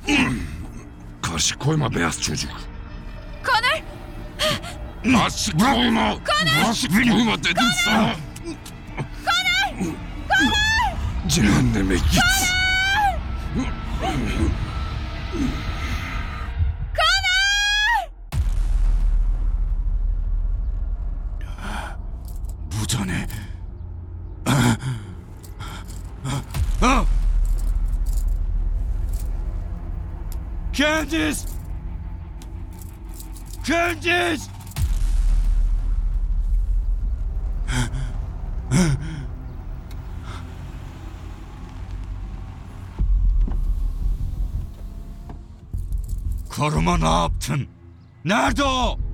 Karşı koyma beyaz çocuk. Connor! Karşı koyma. Karşı koyma dedim sana. Cehenneme git. Bu da ne? Candice! Candice! Koruma ne yaptın? Nerede o?